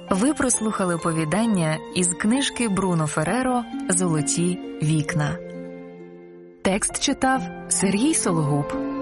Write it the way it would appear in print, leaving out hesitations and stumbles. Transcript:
Ви прослухали оповідання із книжки Бруно Ферреро «Золоті вікна». Текст читав Сергій Сологуб.